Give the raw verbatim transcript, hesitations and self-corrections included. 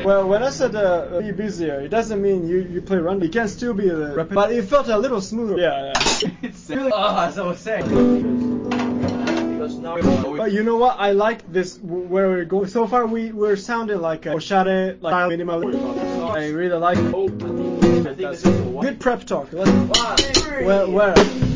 Well, when I said uh, be busier, it doesn't mean you, you play run. You can still be the rapid, but it felt a little smoother. Yeah, yeah. It's really, oh, as I was saying. But you know what? I like this where we're going. So far, we we're sounding like a oshare, like style minimal. I really like it. I think this is Good prep talk. Let's, where, where?